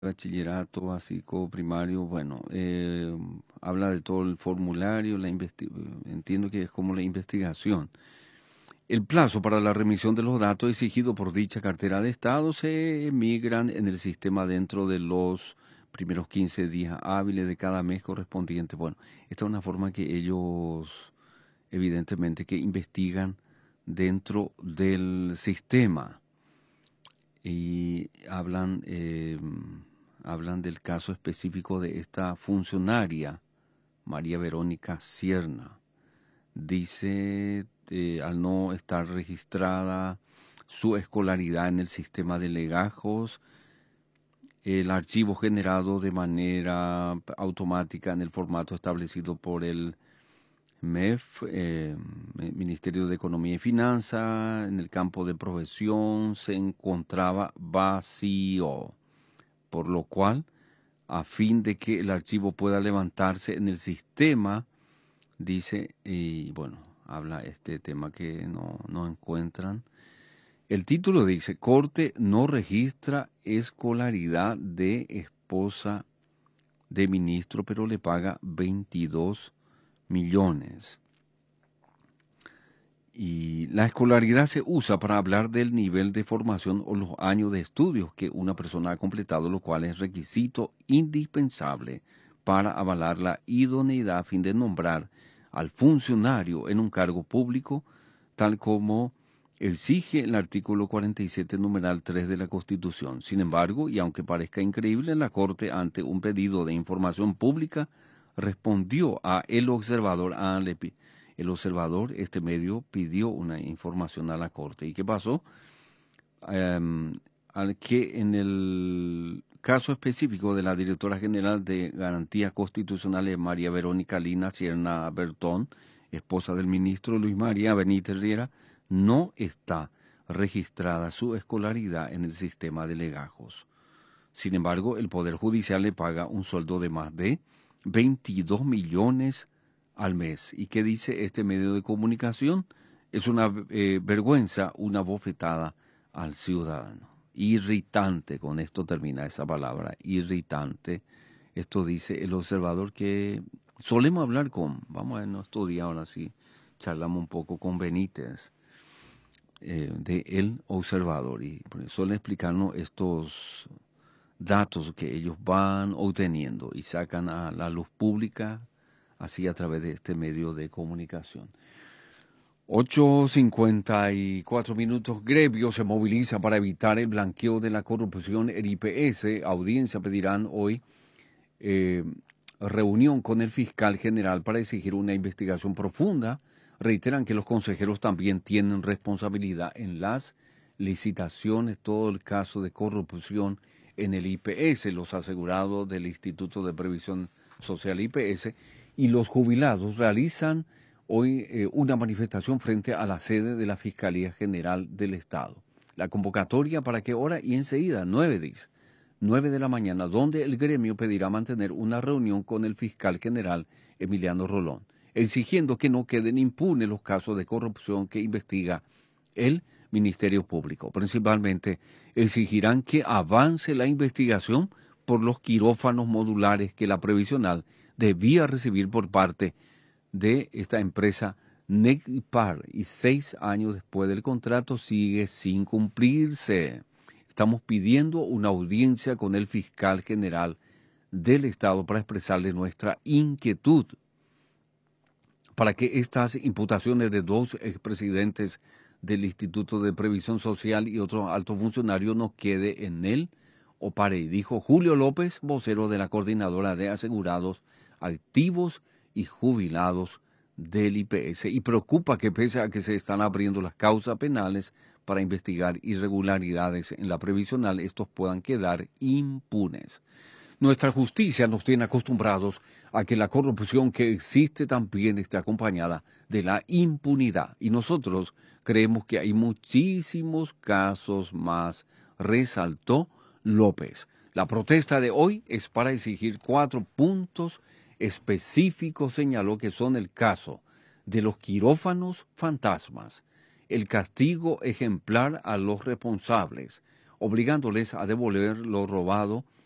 bachillerato básico, primario, bueno, habla de todo el formulario, entiendo que es como la investigación. El plazo para la remisión de los datos exigidos por dicha cartera de Estado se emigran en el sistema dentro de los primeros 15 días hábiles de cada mes correspondiente. Bueno, esta es una forma que ellos, evidentemente, que investigan dentro del sistema y hablan del caso específico de esta funcionaria, María Verónica Cierna. Dice, al no estar registrada su escolaridad en el sistema de legajos, el archivo generado de manera automática en el formato establecido por el MEF, Ministerio de Economía y Finanzas, en el campo de profesión se encontraba vacío, por lo cual, a fin de que el archivo pueda levantarse en el sistema, dice, y bueno, habla este tema que no encuentran. El título dice, Corte no registra escolaridad de esposa de ministro, pero le paga 22 millones. Y la escolaridad se usa para hablar del nivel de formación o los años de estudios que una persona ha completado, lo cual es requisito indispensable para avalar la idoneidad a fin de nombrar al funcionario en un cargo público, tal como exige el artículo 47, numeral 3 de la Constitución. Sin embargo, y aunque parezca increíble, la Corte, ante un pedido de información pública, respondió a El Observador, el Observador, este medio, pidió una información a la Corte. ¿Y qué pasó? Al que en el caso específico de la Directora General de Garantías Constitucionales, María Verónica Lina Cierna Bertón, esposa del ministro Luis María Benítez Riera, no está registrada su escolaridad en el sistema de legajos. Sin embargo, el Poder Judicial le paga un sueldo de más de 22 millones al mes. ¿Y qué dice este medio de comunicación? Es una vergüenza, una bofetada al ciudadano. Irritante, con esto termina esa palabra, irritante. Esto dice el observador que solemos hablar vamos a ver, no estudiar ahora sí, charlamos un poco con Benítez, de El Observador, y suele explicarnos estos datos que ellos van obteniendo y sacan a la luz pública así a través de este medio de comunicación. 8:54. Gremio se moviliza para evitar el blanqueo de la corrupción. El IPS, audiencia pedirán hoy reunión con el fiscal general para exigir una investigación profunda. Reiteran que los consejeros también tienen responsabilidad en las licitaciones, todo el caso de corrupción en el IPS, los asegurados del Instituto de Previsión Social IPS y los jubilados realizan hoy una manifestación frente a la sede de la Fiscalía General del Estado. La convocatoria para qué hora y enseguida, 9 dice, 9 de la mañana, donde el gremio pedirá mantener una reunión con el fiscal general Emiliano Rolón, exigiendo que no queden impunes los casos de corrupción que investiga el Ministerio Público. Principalmente exigirán que avance la investigación por los quirófanos modulares que la previsional debía recibir por parte de esta empresa Necpar, y 6 años después del contrato sigue sin cumplirse. Estamos pidiendo una audiencia con el fiscal general del Estado para expresarle nuestra inquietud para que estas imputaciones de 2 expresidentes del Instituto de Previsión Social y otros altos funcionarios no quede en él o pare, dijo Julio López, vocero de la Coordinadora de Asegurados Activos y Jubilados del IPS. Y preocupa que pese a que se están abriendo las causas penales para investigar irregularidades en la previsional, estos puedan quedar impunes. Nuestra justicia nos tiene acostumbrados a que la corrupción que existe también esté acompañada de la impunidad. Y nosotros creemos que hay muchísimos casos más, resaltó López. La protesta de hoy es para exigir 4 puntos específicos, señaló, que son el caso de los quirófanos fantasmas, el castigo ejemplar a los responsables, obligándoles a devolver lo robado